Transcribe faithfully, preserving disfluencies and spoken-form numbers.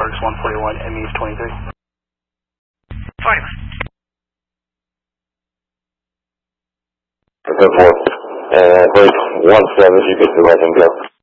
Argus one forty-one, M E's twenty-three. Five. Good four. And break one seven, you get the right and go.